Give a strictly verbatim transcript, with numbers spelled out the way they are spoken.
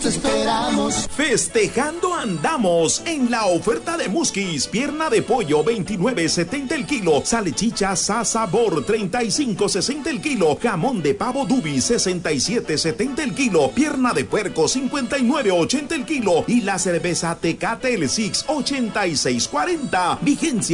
Esperamos. Festejando andamos en la oferta de Muskis. Pierna de pollo veintinueve setenta el kilo. Salchicha Sa Sabor treinta y cinco sesenta el kilo. Jamón de pavo Dubi sesenta y siete setenta el kilo. Pierna de puerco cincuenta y nueve ochenta el kilo. Y la cerveza Tecate El Six ochenta y seis cuarenta. Vigencia